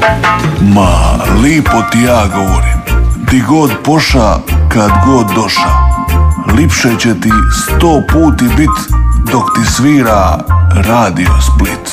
Ma, lipo ti ja govorim, di god poša, kad god doša, lipše će ti 100 puti bit dok ti svira Radio Split.